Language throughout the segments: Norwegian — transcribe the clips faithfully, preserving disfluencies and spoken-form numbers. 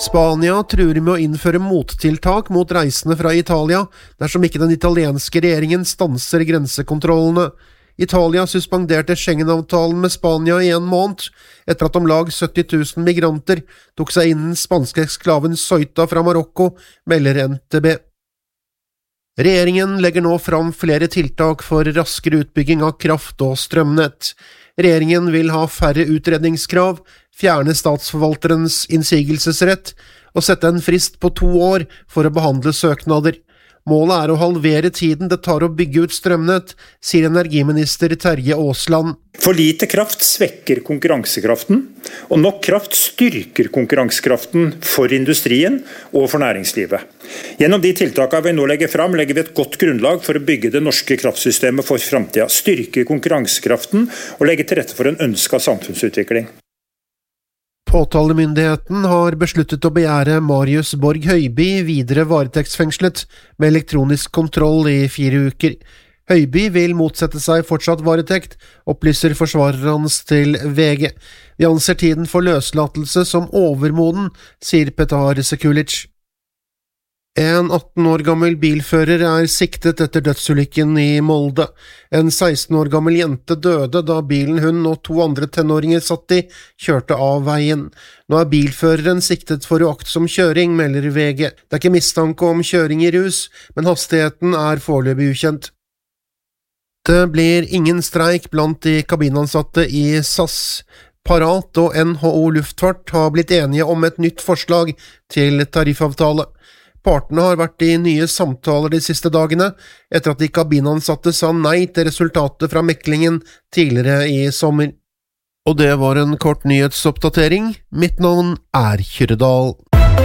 Spania truer med å innføre mottiltak mot reisende fra Italia dersom ikke den italienske regjeringen stanser grensekontrollene. Italia suspenderte Schengen-avtalen med Spania i en måned, etter at om lag sytti tusen migranter tok seg inn den spanske eksklaven Ceuta fra Marokko, melder N T B. Regjeringen legger nå fram flere tiltak for raskere utbygging av kraft- og strømnett. Regjeringen vil ha færre utredningskrav, fjerne statsforvalterens innsigelsesrett og sette en frist på to år for å behandle søknader. Målet er å halvere tiden det tar å bygge ut strømnett, sier energiminister Terje Aasland. For lite kraft svekker konkurransekraften, og nok kraft styrker konkurransekraften for industrien og for næringslivet. Gjennom de tiltakene vi nå legger fram, legger vi et godt grunnlag for å bygge det norske kraftsystemet for fremtiden, styrke konkurransekraften og legge til rette for en ønsket samfunnsutvikling. Påtalemyndigheten har besluttet å begjære Marius Borg Høiby videre varetektsfengslet med elektronisk kontroll i fire uker. Høiby vil motsette seg fortsatt varetekt, opplyser forsvareren hans til V G. Vi anser tiden for løslatelse som overmoden, sier Petar Sekulic. En atten år gammel bilfører er siktet etter dødsulykken i Molde. En seksten år gammel jente døde da bilen hun og to andre tenåringer satt i, kjørte av veien. Nå er bilføreren siktet for uaktsom kjøring, melder V G. Det er ikke mistanke om kjøring i rus, men hastigheten er foreløpig ukjent. Det blir ingen streik blant de kabinansatte i S A S. Parat og N H O Luftfart har blitt enige om et nytt forslag til tariffavtale. Partene har vært i nye samtaler de siste dagene, etter at de kabinansatte sa nei til resultatet fra meklingen tidligere i sommer. Og det var en kort nyhetsoppdatering. Mitt navn er Kyrredal.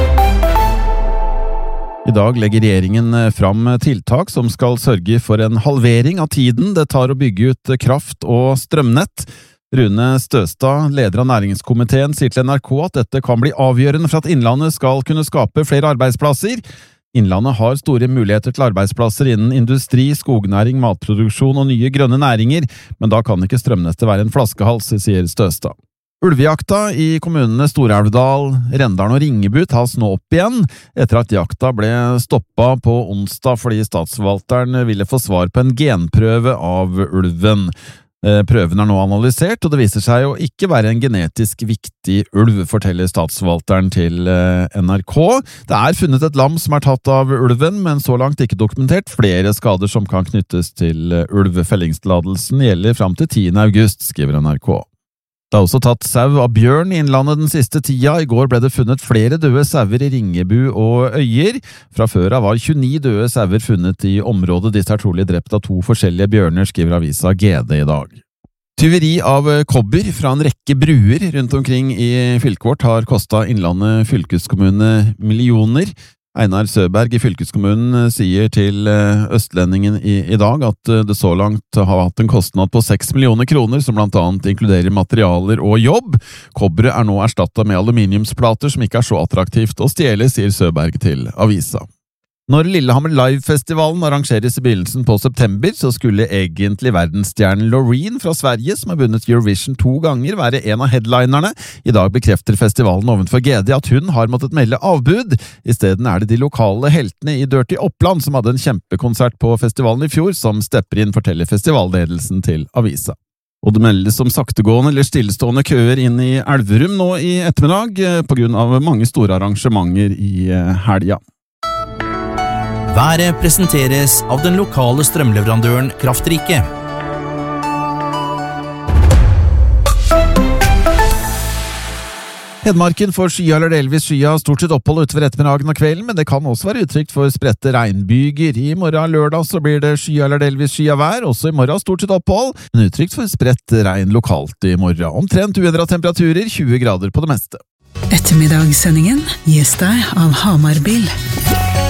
I dag legger regjeringen fram tiltak som skal sørge for en halvering av tiden det tar å bygge ut kraft- og strømnett. Rune Støstad, leder av næringskomiteen, sier til N R K at dette kan bli avgjørende for at Innlandet skal kunne skape flere arbeidsplasser. Innlandet har store muligheter til arbeidsplasser innen industri, skognæring, matproduksjon og nye grønne næringer, men da kan ikke strømnettet være en flaskehals, sier Støstad. Ulvejakta i kommunene Stor-Elvdal, Rendalen og Ringebu tas nå opp igjen, etter at jakta ble stoppet på onsdag fordi statsforvalteren ville få svar på en genprøve av ulven. Prøven er nå analysert, og det viser seg å ikke være en genetisk viktig ulv, forteller statsforvalteren til N R K. Det er funnet et lam som er tatt av ulven, men så langt ikke dokumentert flere skader som kan knyttes til ulv. Fellingstillatelsen gjelder fram til tiende august, skriver N R K. Det er også tatt sau av bjørn i Innlandet den siste tida. I går ble det funnet flere døde sauer i Ringebu og Øyer. Fra før av var tjueni døde sauer funnet i området. Disse er trolig drept av to forskjellige bjørner, skriver avisa G D i dag. Tyveri av kobber fra en rekke bruer rundt omkring i fylket vårt har kostet Innlandet fylkeskommune millioner. Einar Søberg i fylkeskommunen sier til Østlendingen i, i dag at det så langt har hatt en kostnad på seks millioner kroner, som blant annet inkluderer materialer og jobb. Kobberet er nå erstattet med aluminiumsplater som ikke er så attraktivt å stjele, sier Søberg til avisa. Når Lillehammer Live-festivalen arrangeres i begynnelsen på september, så skulle egentlig verdensstjernen Loreen fra Sverige, som har vunnet Eurovision to ganger, være en av headlinerne. I dag bekrefter festivalen ovenfor G D at hun har måttet melde avbud. I stedet er det de lokale heltene i Dirty Oppland som hadde en kjempekonsert på festivalen i fjor, som stepper inn, forteller festivalledelsen til avisa. Og det meldes om saktegående eller stillestående køer inn i Elverum nå i ettermiddag, på grunn av mange store arrangementer i helga. Været presenteres av den lokale strømleverandøren Kraftrike. Hedmarken får skya eller delvis skya, stort sett opphold utover ettermiddagen og kvelden, men det kan også være utrygt for spredte regnbyger. I morgen lørdag så blir det skya eller delvis skya vær, også i morgen stort sett opphold, men utrygt for spredt regn lokalt i morgen. Omtrent uendret temperaturer, tjue grader på det meste. Ettermiddagssendingen gis deg av Hamar Bil.